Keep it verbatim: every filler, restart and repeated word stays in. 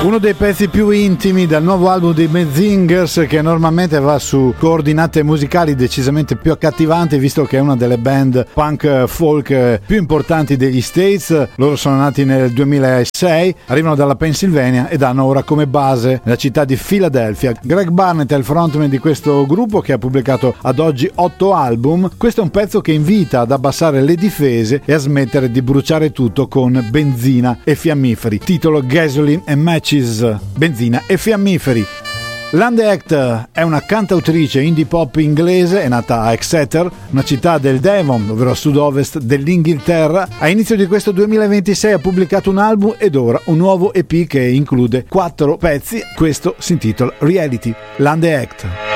Uno dei pezzi più intimi del nuovo album dei Menzingers, che normalmente va su coordinate musicali decisamente più accattivanti, visto che è una delle band punk folk più importanti degli States. Loro sono nati nel duemilasei, arrivano dalla Pennsylvania ed hanno ora come base la città di Philadelphia. Greg Barnett è il frontman di questo gruppo, che ha pubblicato ad oggi otto album. Questo è un pezzo che invita ad abbassare le difese e a smettere di bruciare tutto con benzina e fiammiferi. Titolo Gasoline and Matches. Benzina e fiammiferi. Lande Act è una cantautrice indie pop inglese, è nata a Exeter, una città del Devon, ovvero a sud-ovest dell'Inghilterra. A inizio di questo duemilaventisei ha pubblicato un album ed ora un nuovo E P che include quattro pezzi. Questo si intitola Reality. Lande Act.